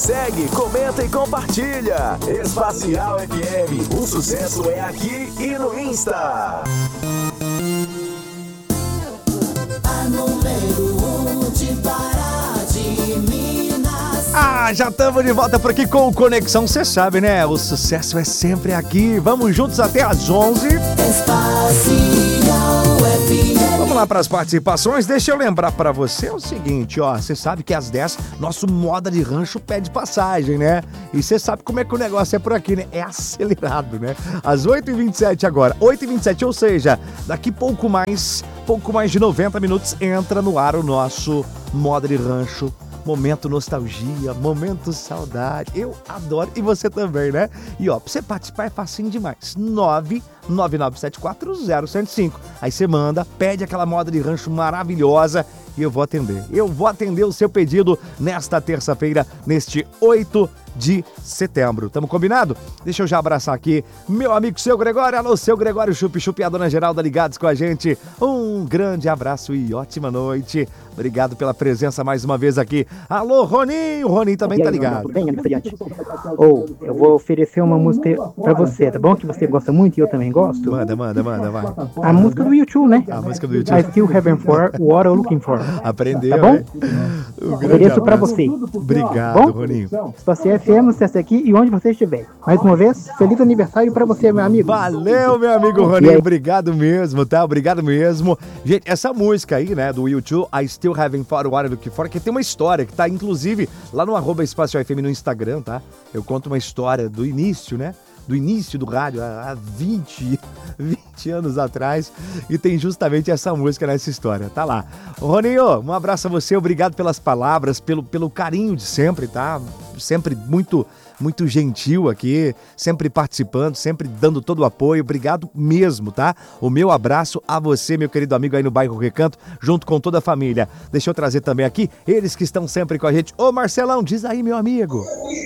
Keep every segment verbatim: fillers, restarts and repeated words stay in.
segue, comenta e compartilha. Espacial F M, o sucesso é aqui e no Insta. A número um de Pará de Minas. Ah, já estamos de volta por aqui com o Conexão, você sabe, né? O sucesso é sempre aqui. Vamos juntos até às onze. Espacial F M. Vamos lá para as participações. Deixa eu lembrar para você o seguinte, ó. Você sabe que às dez, nosso Moda de Rancho pede passagem, né? E você sabe como é que o negócio é por aqui, né? É acelerado, né? Às oito e vinte e sete agora. oito e vinte e sete, ou seja, daqui pouco mais, pouco mais de noventa minutos, entra no ar o nosso Moda de Rancho. Momento nostalgia, momento saudade. Eu adoro. E você também, né? E ó, pra você participar é facinho demais. nove nove nove sete quatro zero um zero cinco. Aí você manda, pede aquela moda de rancho maravilhosa e eu vou atender. Eu vou atender o seu pedido nesta terça-feira, neste oito de setembro. Tamo combinado? Deixa eu já abraçar aqui meu amigo Seu Gregório. Alô, Seu Gregório Chup Chup e a Dona Geralda ligados com a gente. Um grande abraço e ótima noite. Obrigado pela presença mais uma vez aqui. Alô, Roninho. O Roninho também tá ligado. Ou, oh, eu vou oferecer uma música pra você, tá bom? Que você gosta muito e eu também gosto. Manda, manda, manda, vai. A música do YouTube, né? A música do YouTube. I still haven't for what I'm looking for. Aprendeu, tá bom? Né? Ofereço pra você. Obrigado, bom? Roninho. Espacial F M, você aqui e onde você estiver. Mais uma vez, feliz aniversário pra você, meu amigo. Valeu, meu amigo Roninho. Obrigado mesmo, tá? Obrigado mesmo. Gente, essa música aí, né, do YouTube, I Still Having Far What I'm Looking For, que tem uma história que tá, inclusive, lá no arroba Espacial F M no Instagram, tá? Eu conto uma história do início, né? Do início do rádio, há vinte, vinte anos atrás, e tem justamente essa música nessa história, tá lá. Roninho, um abraço a você, obrigado pelas palavras, pelo, pelo carinho de sempre, tá? Sempre muito, muito gentil aqui, sempre participando, sempre dando todo o apoio, obrigado mesmo, tá? O meu abraço a você, meu querido amigo aí no bairro Recanto, junto com toda a família. Deixa eu trazer também aqui, eles que estão sempre com a gente. Ô Marcelão, diz aí, meu amigo.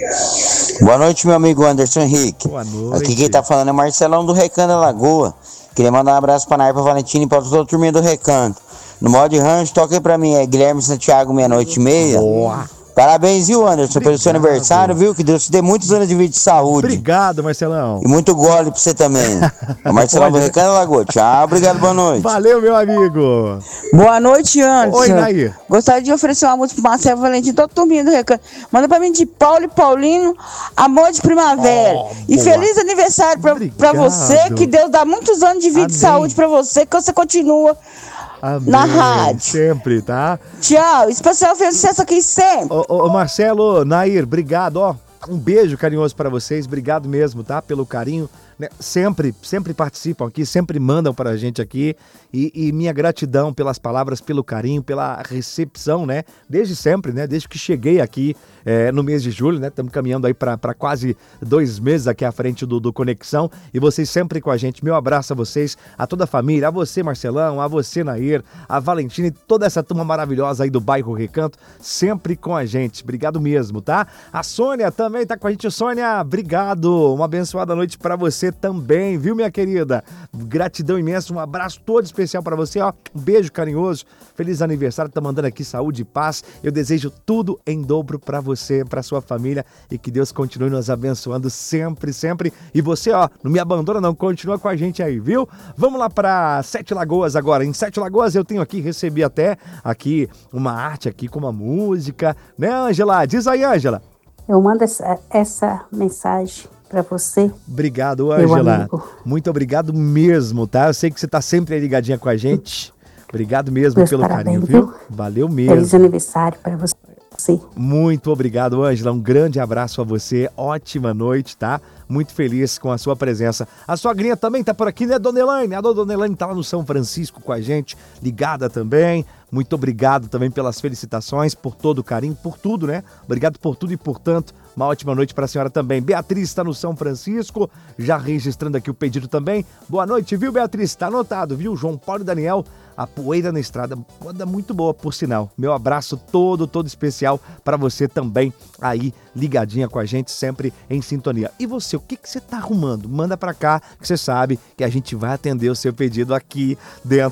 Boa noite, meu amigo Anderson Henrique. Boa noite. Aqui quem tá falando é Marcelão do Recanto da Lagoa. Queria mandar um abraço pra Nair, pra Valentina e pra toda a turminha do Recanto. No modo de rancho, toca aí pra mim, é Guilherme Santiago, meia-noite e meia. Boa. Parabéns, viu, Anderson, Obrigado. Pelo seu aniversário, viu? Que Deus te dê muitos anos de vida de saúde. Obrigado, Marcelão. E muito gole pra você também. O Marcelão do Recanto da Lagoa. Tchau, obrigado, boa noite. Valeu, meu amigo. Boa noite, Anderson. Oi, Nair. Gostaria de oferecer uma música pro Marcelo Valentim, todo turminho do Recanto. Manda pra mim de Paulo e Paulino, Amor de Primavera. Oh, e boa. feliz aniversário pra, pra você, que Deus dá muitos anos de vida Amém. e saúde pra você, que você continua Amém. na rádio. Sempre, tá? Tchau, Espacial fez sucesso aqui sempre. Ô, ô, ô, Marcelo, Nair, obrigado, ó. Um beijo carinhoso pra vocês, obrigado mesmo, tá? Pelo carinho, né? Sempre, sempre participam aqui, sempre mandam pra gente aqui. E, e minha gratidão pelas palavras, pelo carinho, pela recepção, né? Desde sempre, né? Desde que cheguei aqui é, no mês de julho, né? Estamos caminhando aí para quase dois meses aqui à frente do, do Conexão. E vocês sempre com a gente. Meu abraço a vocês, a toda a família, a você, Marcelão, a você, Nair, a Valentina e toda essa turma maravilhosa aí do bairro Recanto, sempre com a gente. Obrigado mesmo, tá? A Sônia também tá com a gente. Sônia, obrigado. Uma abençoada noite para você também, viu, minha querida? Gratidão imensa, um abraço todo especial para você, ó. Um beijo carinhoso. Feliz aniversário, tá mandando aqui saúde e paz. Eu desejo tudo em dobro para você, para sua família e que Deus continue nos abençoando sempre, sempre. E você, ó, não me abandona não, continua com a gente aí, viu? Vamos lá para Sete Lagoas agora. Em Sete Lagoas eu tenho aqui, recebi até aqui uma arte aqui com uma música, né, Ângela? Diz aí, Ângela. Eu mando essa, essa mensagem para você. Obrigado, Ângela. Muito obrigado mesmo, tá? Eu sei que você tá sempre aí ligadinha com a gente. Obrigado mesmo Meus pelo parabéns, carinho, viu? Valeu mesmo. Feliz aniversário para você. Muito obrigado, Ângela. Um grande abraço a você. Ótima noite, tá? Muito feliz com a sua presença. A sogrinha também tá por aqui, né, Dona Elaine? A Dona Elaine tá lá no São Francisco com a gente, ligada também. Muito obrigado também pelas felicitações, por todo o carinho, por tudo, né? Obrigado por tudo e por tanto. Uma ótima noite para a senhora também. Beatriz está no São Francisco, já registrando aqui o pedido também. Boa noite, viu, Beatriz? Está anotado, viu? João Paulo e Daniel, a poeira na estrada. Moda muito boa, por sinal. Meu abraço todo, todo especial para você também aí, ligadinha com a gente, sempre em sintonia. E você, o que que você tá arrumando? Manda para cá, que você sabe que a gente vai atender o seu pedido aqui dentro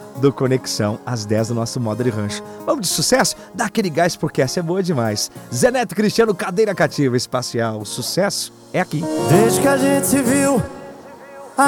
do Conexão, às dez do nosso Moda de Rancho. Vamos de sucesso? Dá aquele gás porque essa é boa demais. Zé Neto Cristiano, Cadeira Cativa Espacial. O sucesso é aqui. Desde que a gente se viu,